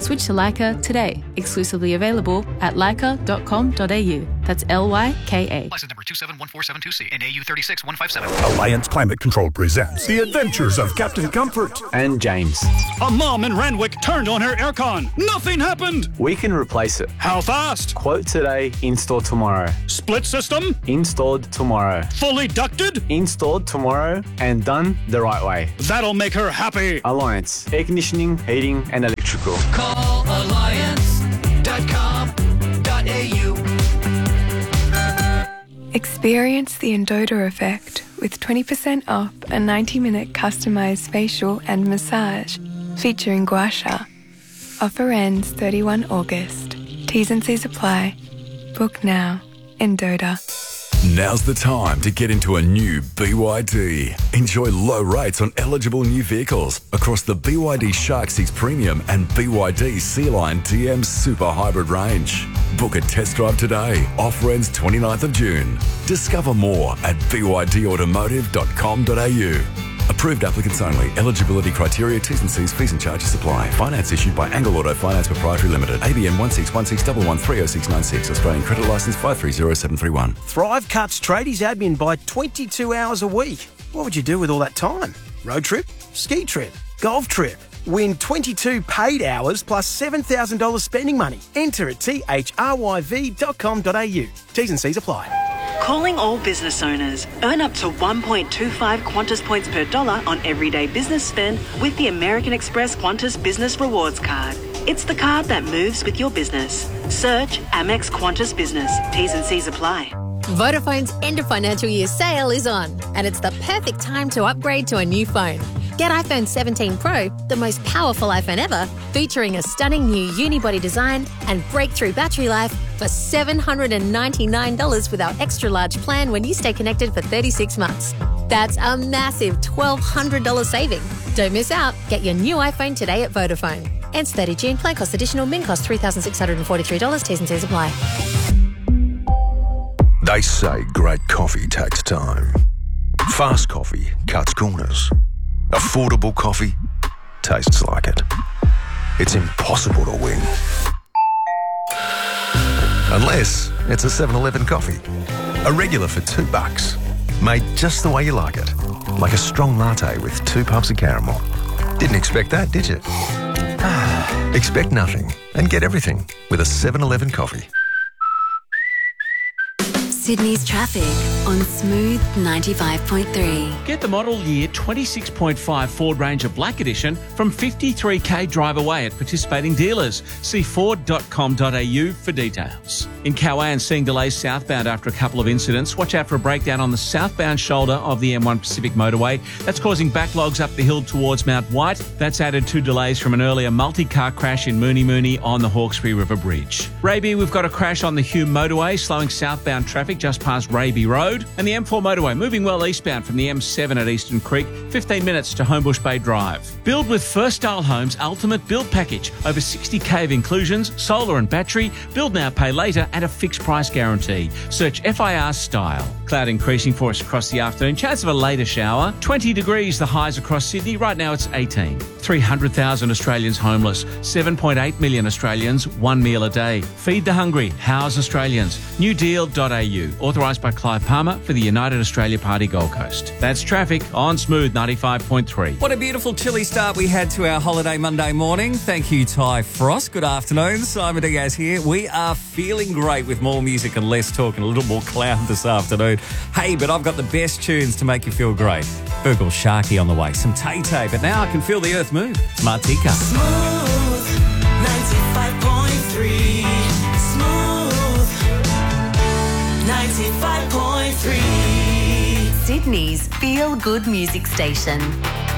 Switch to Leica today. Exclusively available at leica.com.au. That's LYKA. License number 271472C and AU 36157. Alliance Climate Control presents The Adventures of Captain Comfort and James. A mom in Randwick turned on her aircon. Nothing happened. We can replace it. How fast? Quote today, install tomorrow. Split system? Installed tomorrow. Fully ducted? Installed tomorrow and done the right way. That'll make her happy. Alliance. Air conditioning, heating and electrical. Call alliance.com.au. Experience the Endota effect with 20% off a 90-minute customised facial and massage featuring gua sha. Offer ends 31 August. T's and C's apply. Book now. Endota. Now's the time to get into a new BYD. Enjoy low rates on eligible new vehicles across the BYD Shark 6 Premium and BYD Sea-Line TM Super Hybrid range. Book a test drive today. Offer ends 29th of June. Discover more at bydautomotive.com.au. Approved applicants only. Eligibility criteria, T's and C's, fees and charges apply. Finance issued by Angle Auto Finance Proprietary Limited. ABN 161611130696. Australian credit licence 530731. Thrive cuts tradies admin by 22 hours a week. What would you do with all that time? Road trip? Ski trip? Golf trip? Win 22 paid hours plus $7,000 spending money. Enter at thryv.com.au. T's and C's apply. Calling all business owners. Earn up to 1.25 Qantas points per dollar on everyday business spend with the American Express Qantas Business Rewards Card. It's the card that moves with your business. Search Amex Qantas Business. T's and C's apply. Vodafone's end of financial year sale is on, and it's the perfect time to upgrade to a new phone. Get iPhone 17 Pro, the most powerful iPhone ever, featuring a stunning new unibody design and breakthrough battery life for $799 with our extra large plan when you stay connected for 36 months. That's a massive $1,200 saving. Don't miss out. Get your new iPhone today at Vodafone. Ends 30 June. Plan cost additional. Min cost $3,643. T's and C's apply. They say great coffee takes time. Fast coffee cuts corners. Affordable coffee tastes like it. It's impossible to win. Unless it's a 7-Eleven coffee. A regular for $2. Made just the way you like it. Like a strong latte with 2 pumps of caramel. Didn't expect that, did you? Expect nothing and get everything with a 7-Eleven coffee. Sydney's traffic on Smooth 95.3. Get the model year 26.5 Ford Ranger Black Edition from 53k drive away at participating dealers. See ford.com.au for details. In Cowan, seeing delays southbound after a couple of incidents. Watch out for a breakdown on the southbound shoulder of the M1 Pacific motorway. That's causing backlogs up the hill towards Mount White. That's added to delays from an earlier multi-car crash in Mooney on the Hawkesbury River Bridge. Raby, we've got a crash on the Hume motorway, slowing southbound traffic just past Raby Road, and the M4 motorway moving well eastbound from the M7 at Eastern Creek, 15 minutes to Homebush Bay Drive. Build with First Style Homes Ultimate Build Package. Over 60k of inclusions, solar and battery, build now, pay later, and a fixed price guarantee. Search FIR Style. Cloud increasing for us across the afternoon. Chance of a later shower. 20 degrees the highs across Sydney. Right now it's 18. 300,000 Australians homeless. 7.8 million Australians, one meal a day. Feed the hungry. House Australians. Newdeal.au. Authorised by Clive Palmer for the United Australia Party Gold Coast. That's traffic on Smooth 95.3. What a beautiful chilly start we had to our holiday Monday morning. Thank you, Ty Frost. Good afternoon. Simon Diaz here. We are feeling great with more music and less talk and a little more cloud this afternoon. Hey, but I've got the best tunes to make you feel great. Virgil Sharkey on the way. Some Tay-Tay, but now I can feel the earth move. Martika. Smooth 95.3. Smooth 95.3. Sydney's feel-good music station.